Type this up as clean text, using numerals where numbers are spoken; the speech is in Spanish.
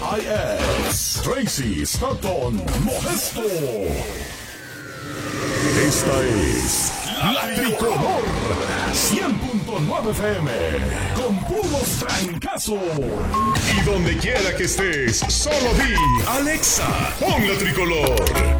IS, Tracy Stratton Modesto. Esta es La Tricolor 100.9 FM con puros trancazos. Y donde quiera que estés, solo di Alexa, pon La Tricolor.